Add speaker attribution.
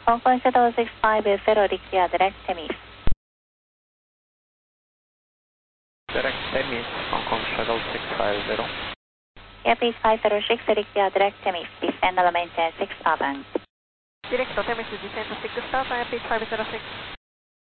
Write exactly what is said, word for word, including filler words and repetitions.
Speaker 1: Hong Kong Shuttle six five zero, Rixia, direct Temis.
Speaker 2: Direct Temis, Hong Kong Shuttle six five zero.
Speaker 1: Airpiece five zero six, Rixia, direct Temis, descend element six thousand.
Speaker 3: Direct Temis, descend to six thousand, Airpiece five zero six.